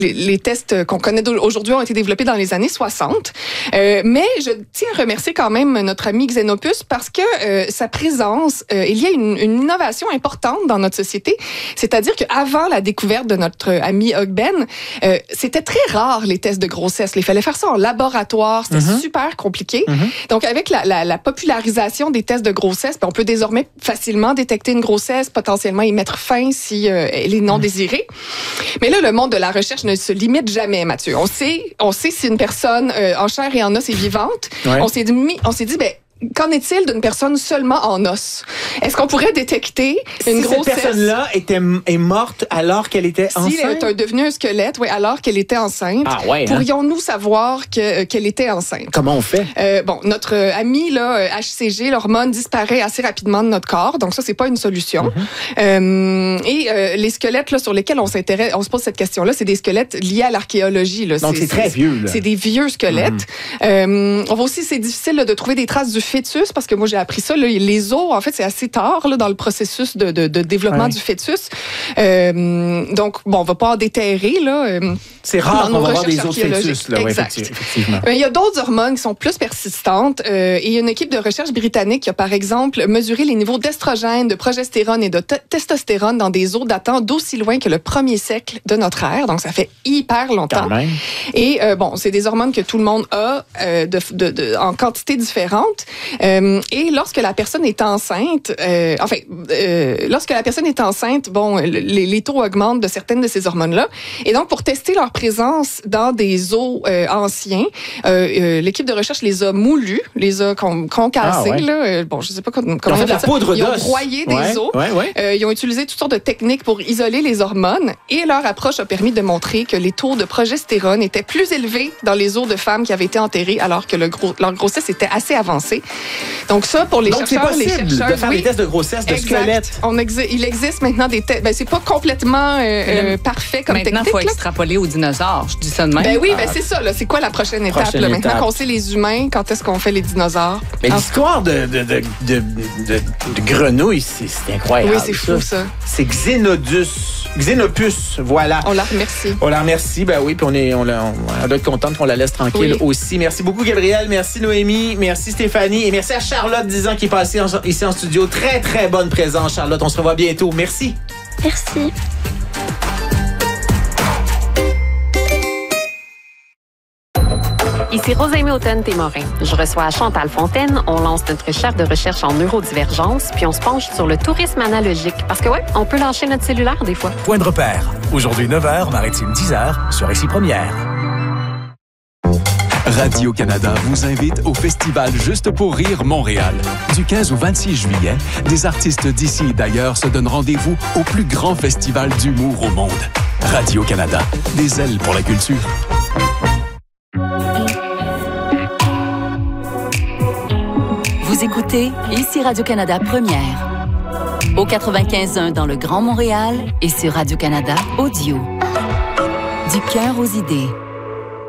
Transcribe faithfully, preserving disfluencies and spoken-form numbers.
Les, les tests qu'on connaît aujourd'hui ont été développés dans les années soixante. Euh, mais je tiens à remercier quand même notre ami Xenopus parce que euh, sa présence, euh, il y a une, une innovation importante dans notre société. C'est-à-dire qu'avant la découverte de notre ami Hugben, euh, c'était très rare les tests de grossesse. Il fallait faire ça en laboratoire. C'était mm-hmm. super compliqué. Mm-hmm. Donc, avec la, la, la popularisation des tests de grossesse, ben, on peut désormais facilement détecter une grossesse, potentiellement y mettre fin si euh, elle est non mm-hmm. désirée. Mais là, le monde de la recherche ne se limite jamais, Mathieu. On sait, on sait si une personne euh, en chair et en os est vivante. Ouais. On s'est dit, on s'est dit, ben, qu'en est-il d'une personne seulement en os? Est-ce qu'on pourrait détecter une si grossesse? Cette personne-là était, est morte alors qu'elle était si enceinte? Si elle est devenue un squelette, oui, alors qu'elle était enceinte, ah, ouais, pourrions-nous hein? savoir que, qu'elle était enceinte? Comment on fait? Euh, bon, notre ami, là, H C G, l'hormone disparaît assez rapidement de notre corps, donc ça, c'est pas une solution. Mm-hmm. Euh, et euh, les squelettes là, sur lesquels on s'intéresse, on se pose cette question-là, c'est des squelettes liés à l'archéologie. Là. Donc, c'est, c'est très c'est, vieux. Là. C'est des vieux squelettes. Mm-hmm. Euh, on voit aussi, c'est difficile là, de trouver des traces du fœtus, parce que moi, j'ai appris ça. Là, les os, en fait, c'est assez tard là, dans le processus de, de, de développement ouais. du fœtus. Euh, donc, bon, on va pas en déterrer. Là, c'est rare qu'on va avoir des os de fœtus. Là, exact. Ouais, effectivement. Il y a d'autres hormones qui sont plus persistantes. Euh, et il y a une équipe de recherche britannique qui a, par exemple, mesuré les niveaux d'estrogène, de progestérone et de t- testostérone dans des os datant d'aussi loin que le premier siècle de notre ère. Donc, ça fait hyper longtemps. Quand même. Et euh, bon, c'est des hormones que tout le monde a euh, de, de, de, en quantité différente. Euh, et lorsque la personne est enceinte, euh, enfin, euh, lorsque la personne est enceinte, bon, les, les taux augmentent de certaines de ces hormones-là. Et donc, pour tester leur présence dans des os euh, anciens, euh, euh, l'équipe de recherche les a moulus, les a con- concassés. Ah, ouais. Là, euh, bon, je sais pas comment ils ont fait de la ça. poudre Ils d'os. ont broyé des ouais, os. Ouais, ouais. Euh, ils ont utilisé toutes sortes de techniques pour isoler les hormones. Et leur approche a permis de montrer que les taux de progestérone étaient plus élevés dans les os de femmes qui avaient été enterrées, alors que le gros, leur grossesse était assez avancée. Donc ça, pour les Donc, chercheurs, c'est possible les chercheurs, de faire oui, des tests de grossesse de exact. squelettes. On exi- il existe maintenant des tests. Ben, c'est pas complètement euh, euh, parfait comme maintenant, technique. Maintenant, il faut extrapoler aux dinosaures. Je dis ça de même. Ben oui, ah. ben c'est ça. Là. C'est quoi la prochaine étape? Prochaine là? étape. Maintenant qu'on sait les humains, quand est-ce qu'on fait les dinosaures? Mais en... l'histoire de, de, de, de, de, de grenouilles, c'est, c'est incroyable. Oui, c'est fou, ça. ça. C'est Xenodus. Xenopus, voilà. On la remercie. On la remercie, ben oui, puis on, est, on, la, on, on doit être contente qu'on la laisse tranquille oui. aussi. Merci beaucoup, Gabrielle. Merci, Noémie. Merci, Stéphanie. Et merci à Charlotte, dix ans, qui est passée en, ici en studio. Très, très bonne présence, Charlotte. On se revoit bientôt. Merci. Merci. Ici Rosalie Houghton-Témorin. Je reçois Chantal Fontaine. On lance notre chaire de recherche en neurodivergence, puis on se penche sur le tourisme analogique. Parce que ouais, on peut lâcher notre cellulaire des fois. Point de repère. Aujourd'hui neuf heures, Maritime dix heures, sur Ici Première. Radio-Canada vous invite au festival Juste pour rire Montréal. Du quinze au vingt-six juillet, des artistes d'ici et d'ailleurs se donnent rendez-vous au plus grand festival d'humour au monde. Radio-Canada, des ailes pour la culture. Vous écoutez Ici Radio-Canada Première. Au quatre-vingt-quinze un dans le Grand Montréal et sur Radio-Canada Audio. Du cœur aux idées.